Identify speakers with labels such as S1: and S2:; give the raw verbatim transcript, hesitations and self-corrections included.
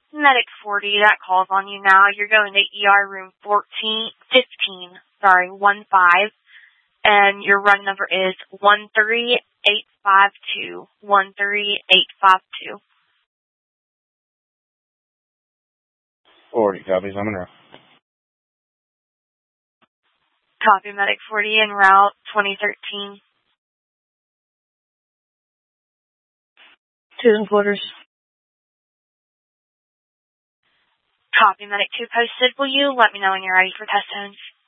S1: Medic forty, that calls on you now. You're going to E R room fourteen, fifteen, sorry, one five, and your run number is one three eight five two, one three eight five two.
S2: forty copies, I'm in route.
S1: Copy, Medic forty, en route, twenty thirteen.
S3: Two and quarters.
S1: Copy, Medic two posted. Will you let me know when you're ready for test zones?